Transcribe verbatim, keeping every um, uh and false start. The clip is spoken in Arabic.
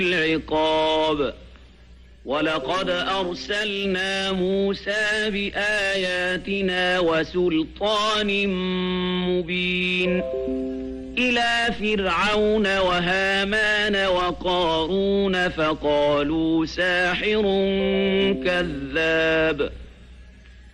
العقاب ولقد أرسلنا موسى بآياتنا وسلطان مبين إلى فرعون وهامان وقارون فقالوا ساحر كذاب